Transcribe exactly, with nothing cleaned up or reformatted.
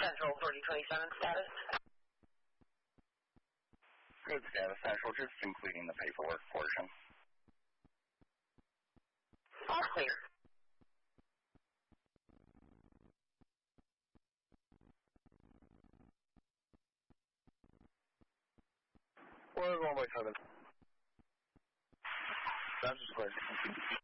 Central thirty twenty-seven status. Good status, Central, just completing the paperwork portion. All clear. We're going by seven. That's clear.